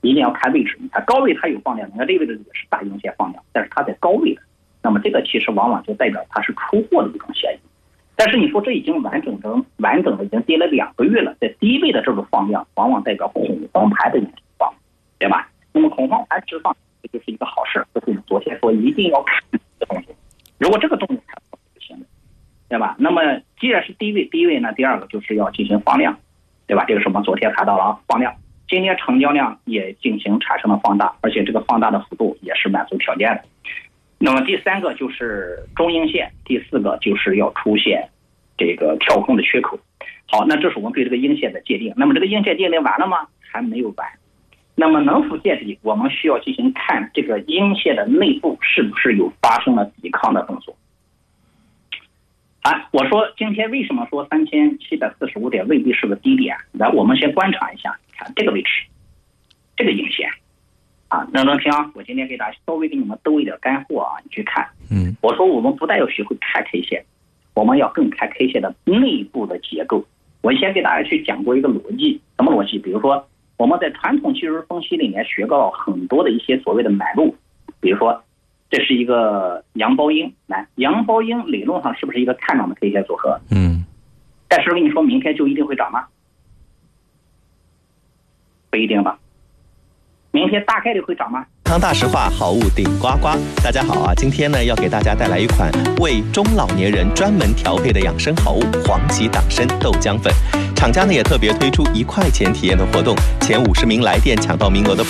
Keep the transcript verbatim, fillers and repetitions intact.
一定要看位置。你看高位它有放量，你看这个位置也是大阴线放量，但是它在高位的，那么这个其实往往就代表它是出货的一种嫌疑。但是你说这已经完整的完整的已经跌了两个月了，在低位的这种放量，往往代表恐慌盘的一种释放，对吧？那么恐慌盘释放，这就是一个好事，就是我们昨天说一定要看这个东西。如果这个动作看不就行了，对吧？那么既然是低位，低位呢，第二个就是要进行放量，对吧？这个是我们昨天谈到了啊，放量。今天成交量也进行产生了放大，而且这个放大的幅度也是满足条件的。那么第三个就是中阴线，第四个就是要出现这个跳空的缺口。好，那这是我们对这个阴线的界定。那么这个阴线界定完了吗？还没有完。那么能否见底，我们需要进行看这个阴线的内部是不是有发生了抵抗的动作。啊，我说今天为什么说三千七百四十五点未必是个低点？来，我们先观察一下，看这个位置，这个阴线。啊，认真听啊！我今天给大家稍微给你们兜一点干货啊，你去看。嗯，我说我们不但要学会看 K 线，我们要更看 K 线的内部的结构。我先给大家去讲过一个逻辑，什么逻辑？比如说我们在传统技术分析里面学到很多的一些所谓的买入，比如说这是一个阳包阴，来，阳包阴理论上是不是一个看涨的 K 线组合？嗯，但是跟你说明天就一定会涨吗？不一定吧。明天大概率会涨吗？ 康大实话，好物顶呱呱。大家好啊，今天呢要给大家带来一款为中老年人专门调配的养生好物——黄芪党参豆浆粉。厂家呢也特别推出一块钱体验的活动，前五十名来电抢到名额的